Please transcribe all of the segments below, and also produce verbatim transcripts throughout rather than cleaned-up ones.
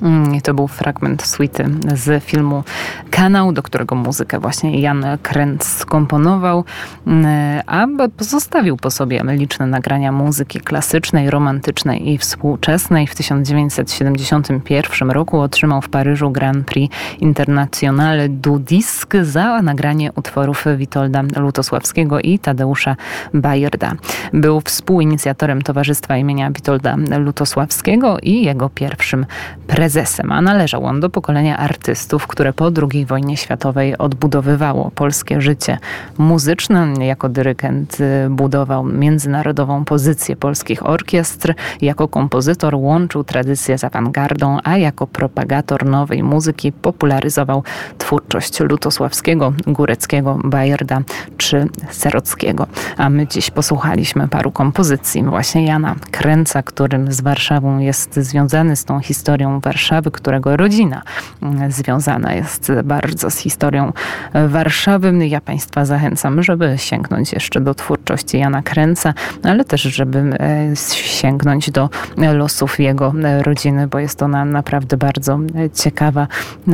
I to był fragment suity z filmu Kanał, do którego muzykę właśnie Jan Kręc skomponował, a pozostawił po sobie liczne nagrania muzyki klasycznej, romantycznej i współczesnej. W tysiąc dziewięćset siedemdziesiątym pierwszym roku otrzymał w Paryżu Grand Prix Internationale du Disque za nagranie utworów Witolda Lutosławskiego i Tadeusza Bayerda. Był współinicjatorem Towarzystwa imienia Witolda Lutosławskiego i jego pierwszym prezesem, a należał on do pokolenia artystów, które po drugiej wojnie światowej odbudowywało polskie życie muzyczne. Jako dyrygent budował międzynarodową pozycję polskich orkiestr. Jako kompozytor łączył tradycję z awangardą, a jako propagator nowej muzyki popularyzował twórczość Lutosławskiego, Góreckiego, Bayerda czy Serockiego. A my dziś posłuchaliśmy paru kompozycji właśnie Jana Kręca, którym z Warszawą jest związany, z tą historią Warszawy, którego rodzina związana jest bardzo z historią Warszawy. Ja Państwa zachęcam, żeby sięgnąć jeszcze do twórczości Jana Kręca, ale też, żeby sięgnąć do losów jego rodziny, bo jest ona naprawdę bardzo ciekawa,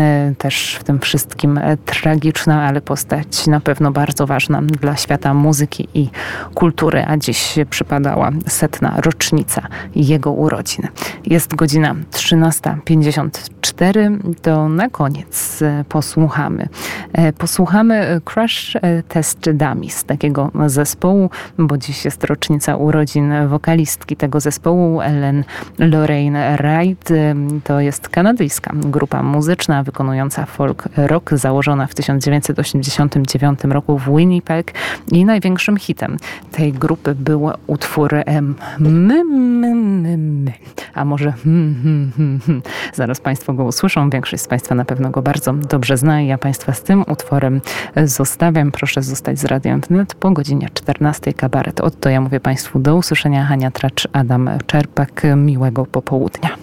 też w tym wszystkim tragiczna, ale postać na pewno bardzo ważna dla świata muzyki i kultury, a dziś przypadała setna rocznica jego urodzin. Jest godzina trzynasta pięćdziesiąt cztery, to na koniec posłuchamy. Posłuchamy Crash Test Dummies, takiego zespołu, bo dziś jest rocznica urodzin wokalistki tego zespołu, Ellen Lorraine Wright. To jest kanadyjska grupa muzyczna wykonująca folk rock, założona w tysiąc dziewięćset osiemdziesiątym dziewiątym roku w Winnipeg, i największym hitem tej grupy był utwór M, my, my, my, my. A może hmm, hmm, hmm, hmm. Zaraz Państwo go usłyszą. Większość z Państwa na pewno go bardzo dobrze zna i ja Państwa z tym utworem zostawiam. Proszę zostać z Radiem Wnet po godzinie czternastej. Kabaret Otto. Ja mówię Państwu do usłyszenia. Hania Tracz, Adam Czerpak. Miłego popołudnia.